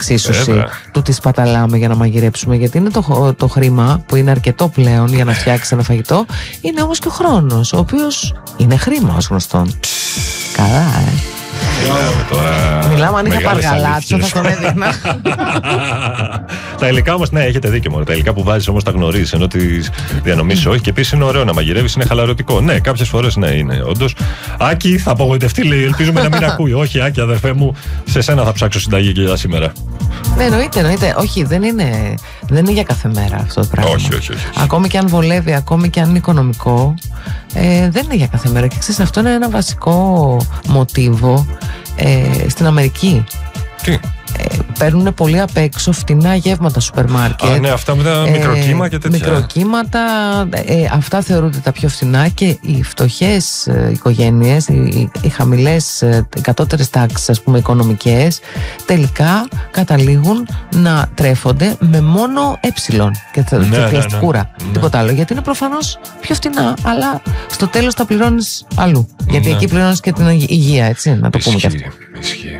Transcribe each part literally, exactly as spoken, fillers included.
εξίσωση Βέβαια. του τι σπαταλάμε για να μαγειρέψουμε. Γιατί είναι το, το χρήμα που είναι αρκετό πλέον για να φτιάξει ένα φαγητό, είναι όμως και ο χρόνος, ο οποίος είναι χρήμα ως γνωστόν. Καλά, ε. Μιλάμε τώρα. Μιλάμε αν είχα παργαλάτσο, θα τον έδειχνα. Τα υλικά όμως, ναι, έχετε δίκιο μόνο. Τα υλικά που βάζεις όμως τα γνωρίζεις, ενώ τις διανομήσεις όχι. Και επίσης είναι ωραίο να μαγειρεύεις, είναι χαλαρωτικό. Ναι, κάποιες φορές ναι, είναι όντως. Άκη, θα απογοητευτεί, λέει. Ελπίζουμε να μην ακούει. Όχι, Άκη, αδερφέ μου, σε σένα θα ψάξω συνταγή και για σήμερα. Ναι, εννοείται, εννοείται. Όχι, δεν είναι, δεν είναι για κάθε μέρα αυτό το πράγμα. Όχι, όχι, όχι. Ακόμη και αν βολεύει, ακόμη και αν είναι οικονομικό, ε, δεν είναι για κάθε μέρα. Και ξέρεις, αυτό είναι ένα βασικό μοτίβο ε, στην Αμερική. Τι? Ε, παίρνουν πολύ απ' έξω φτηνά γεύματα σούπερ μάρκετ. Α, ναι, αυτά με τα μικροκύμα και τέτοια. Μικροκύματα, ε, αυτά θεωρούνται τα πιο φτηνά και οι φτωχές ε, οικογένειες, οι, οι, οι χαμηλές, ε, οι κατώτερες τάξεις, ας πούμε, οικονομικές, τελικά καταλήγουν να τρέφονται με μόνο έψιλον και, ναι, και ναι, πλαστικούρα. Ναι. Τίποτα άλλο. Γιατί είναι προφανώς πιο φτηνά, αλλά στο τέλος τα πληρώνεις αλλού. Γιατί Ναι. εκεί πληρώνεις και την υγεία, έτσι, να το πούμε και αυτό. Ισχύει.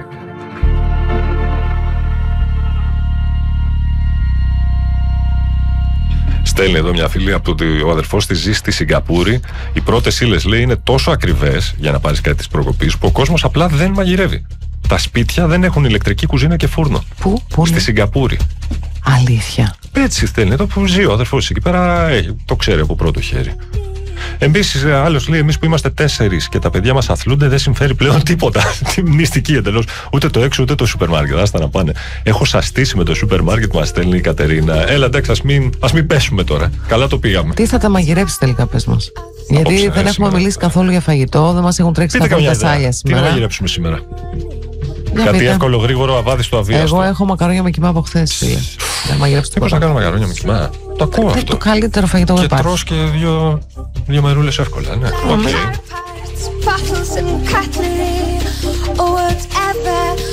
Στέλνει εδώ μια φίλη από το ότι ο αδερφός της ζει στη Σιγκαπούρη. Οι πρώτες ύλες, λέει, είναι τόσο ακριβές για να πάρεις κάτι της προκοπής που ο κόσμος απλά δεν μαγειρεύει. Τα σπίτια δεν έχουν ηλεκτρική κουζίνα και φούρνο. Πού, πού Στη είναι? Σιγκαπούρη. Αλήθεια. Έτσι στέλνει εδώ που ζει ο αδερφός εκεί πέρα, ε, το ξέρει από πρώτο χέρι. Επίσης, άλλος λέει: εμείς που είμαστε τέσσερις και τα παιδιά μας αθλούνται, δεν συμφέρει πλέον τίποτα. Τι μυστική εντελώς. Ούτε το έξω ούτε το σούπερ μάρκετ. Άστα να πάνε. Έχω σαστήσει με το σούπερ μάρκετ, μας στέλνει η Κατερίνα. Έλα, εντάξει, ας μην, ας μην πέσουμε τώρα. Καλά το πήγαμε. Τι θα τα μαγειρέψεις τελικά, πες μας? Γιατί Απόψε, δεν έχουμε σήμερα. μιλήσει καθόλου για φαγητό, δεν μας έχουν τρέξει Πείτε καθόλου καμιά τα ιδέα. σάλια Τι να σήμερα. μαγειρέψουμε σήμερα? Για Κάτι πείτε. εύκολο, γρήγορο, αβάδιστο, αβίαστο. Εγώ έχω μακαρόνια με κιμά από χθες, φίλε. Δεν μαγειρέψω Πώς να τίποτα. κάνω μακαρόνια με κιμά? Το ακούω Είναι αυτό. το καλύτερο φαγητό που Και υπάρχει. τρως και δύο, δύο μερούλες εύκολα, ναι. Οκ. Bottles and cutlery or whatever.